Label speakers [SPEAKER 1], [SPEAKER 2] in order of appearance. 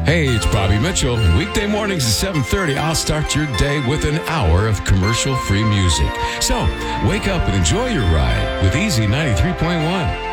[SPEAKER 1] Hey, it's Bobby Mitchell. Weekday mornings at 7:30, I'll start your day with an hour of commercial-free music. So, wake up and enjoy your ride with Easy 93.1.